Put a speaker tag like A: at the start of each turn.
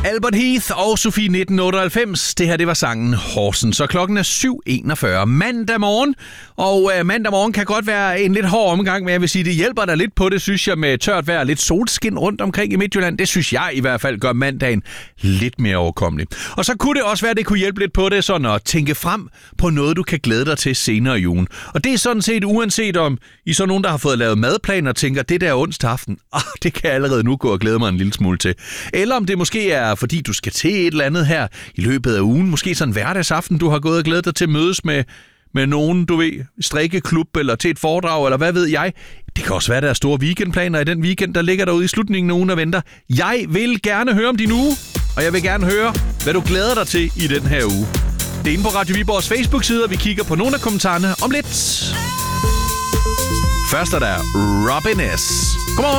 A: Albert Heath og Sofie 1998. Det her, det var sangen Horsen. Så klokken er 7.41 mandag morgen. Og mandag morgen kan godt være en lidt hård omgang, men jeg vil sige, det hjælper dig lidt på det, synes jeg, med tørt vejr, lidt solskin rundt omkring i Midtjylland. Det synes jeg i hvert fald gør mandagen lidt mere overkommelig. Og så kunne det også være, at det kunne hjælpe lidt på det, sådan at tænke frem på noget, du kan glæde dig til senere i ugen. Og det er sådan set uanset om I så nogen, der har fået lavet madplaner og tænker, det der onsdag aften, det kan jeg allerede nu gå og glæde mig en lille smule til. Eller om det måske er, fordi du skal til et eller andet her i løbet af ugen. Måske sådan en hverdagsaften, du har gået og glædet dig til at mødes med nogen, du ved, strikkeklub eller til et foredrag, eller hvad ved jeg. Det kan også være, der er store weekendplaner i den weekend, der ligger derude i slutningen af ugen og venter. Jeg vil gerne høre om din uge, og jeg vil gerne høre, hvad du glæder dig til i den her uge. Det er inde på Radio Viborgs Facebook-side, og vi kigger på nogle af kommentarerne om lidt. Først er der Robin S.